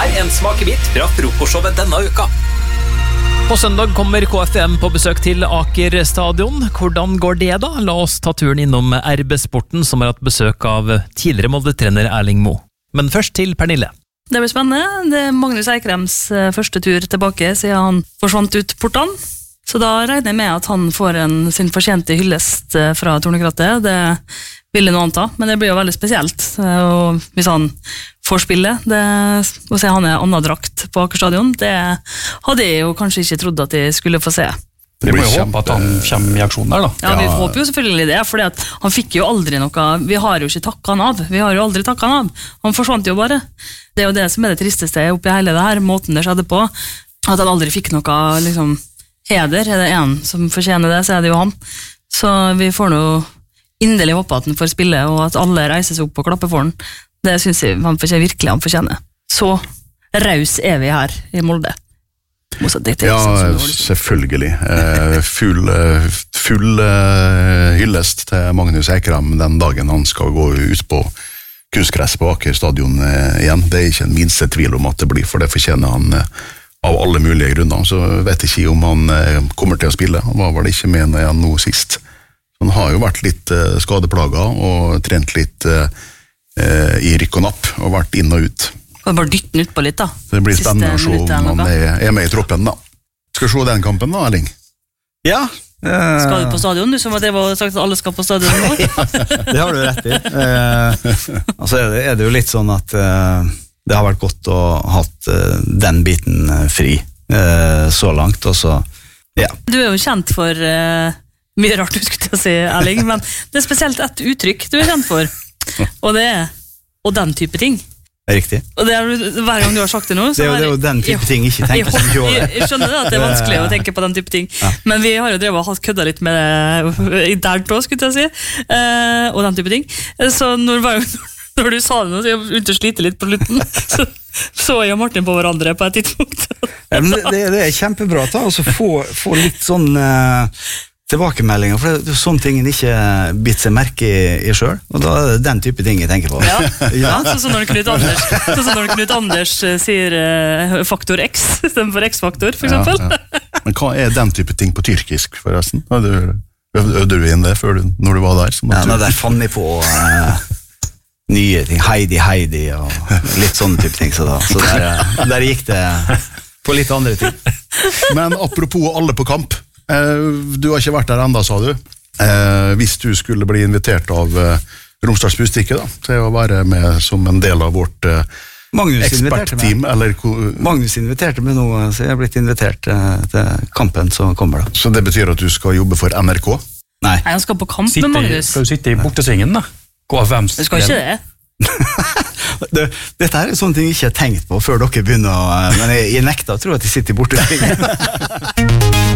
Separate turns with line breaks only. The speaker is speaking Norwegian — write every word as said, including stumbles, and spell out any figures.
Her en smakebit fra frokostshowet denne uka.
På søndag kommer K F M på besøk til Aker stadion. Hvordan går det da? La oss ta turen innom R B Sporten, som har hatt besøk av tidligere Molde-trener Erling Moe. Men først til Pernille.
Det blir spennende. Det er Magnus Eikrems første tur tilbake siden han forsvant ut portene. Så da regner jeg med at han får en sin fortjente hyllest fra Tornekrattet. Det vil jeg nå anta, men det blir jo veldig spesielt. Og hvis han får spille, det, å se han er annen drakt på Aker stadion, det hadde jeg jo kanskje ikke trodd at jeg skulle få se.
Vi må jo håpe at han kommer i aksjon der da.
Ja, vi håper jo selvfølgelig det, for han fikk jo aldri noe, vi har jo ikke takket han av, vi har jo aldri takket han av, han forsvant jo bare. Det er jo det som er det tristeste oppi hele det her, måten det skjedde på, at han aldri fikk noe liksom, heder. Er det en som fortjener det, så er det jo han. Så vi får nå inderlig håpe at han får spille, og at alle reiser seg opp og klapper for han. Det synes jeg han fortjener, virkelig han fortjener. Så raus er vi her i Molde.
Ja, selvfølgelig. Full, full hyllest til Magnus Eikrem den dagen han skal gå ut på kunstgress på Aker stadion igjen. Det er ikke en minste tvil om at det blir, for det fortjener han av alle mulige grunner. Så vet jeg ikke om han kommer til å spille. Han var vel ikke med igjen nå sist. Han har jo vært litt skadeplaget og trent litt i rykk og napp og vært inn og ut.
Og bare dytte den ut på litt da.
Så det blir spennende å se om han er, er med i troppen da. Skal vi se den kampen da, Erling?
Ja.
Uh, skal du på stadion? Du som at jeg var sagt at alle skal på stadion nå?
Ja, det har du rett i. Uh, altså er det, er det jo litt sånn at uh, det har vært godt å ha hatt uh, den biten uh, fri uh, så langt, og så, ja.
Du er jo kjent for uh, mye rart du skulle si, Erling, men det er spesielt et uttrykk du er kjent for, og det er og den type ting.
Riktig.
Og det er, hver gang du har sagt det nå så
det, er jo, det er jo den type ting ikke tenker som gjør det.
Jeg skjønner det at det er vanskelig å tenke på den type ting, ja. Men vi har jo drevet og hatt kødda litt med det internt også, skulle jeg si, uh, og den type ting. Så når, når du sa det nå, så jeg begynte å slite litt på slutten, så så jeg og Martin på hverandre på et tidspunkt.
Ja, men det, det er kjempebra da, og så få, få litt sånn uh, tilbakemeldinger, for det er sånne ting en ikke bitt seg merke i, i selv, og da er det den type ting jeg tenker på.
Ja, ja sånn som når Knut Anders, sånn som når Knut Anders sier uh, faktor X, i stedet for X-faktor, for eksempel. Ja,
ja. Men hva er den type ting på tyrkisk, forresten? Øvde, øvde du inn det før du, når du var der?
Ja, nå der fann jeg på uh, nye ting, Heidi, Heidi, og litt sånne type ting, så, da, så der, der gikk det på litt andre ting.
Men apropos alle på kamp, du har ikke vært der enda, sa du. Hvis du skulle bli invitert av Romsdals Bustikke da, til å være med som en del av vårt ekspertteam, eller...
Magnus inviterte meg nå, så jeg har blitt invitert til kampen som kommer da.
Så det betyr at du skal jobbe for N R K?
Nei.
Nei, han skal på kamp
sitte,
med Magnus.
Skal du sitte i bortesvingen da? K F M's.
Du skal ikke det?
det, dette er sånne ting jeg ikke har tenkt på før dere begynner, men jeg, jeg nekter å tro at jeg sitter i bortesvingen.